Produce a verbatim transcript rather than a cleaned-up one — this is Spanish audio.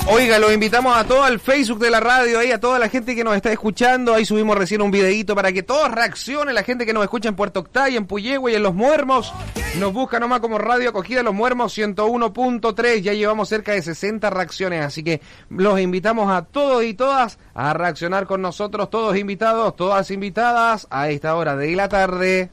Oiga, los invitamos a todos al Facebook de la radio, ahí a toda la gente que nos está escuchando. Ahí subimos recién un videíto para que todos reaccionen. La gente que nos escucha en Puerto Octay, en Puyehue y en Los Muermos. Nos busca nomás como Radio Acogida Los Muermos ciento uno punto tres. Ya llevamos cerca de sesenta reacciones, así que los invitamos a todos y todas a reaccionar con nosotros. Todos invitados, todas invitadas a esta hora de la tarde.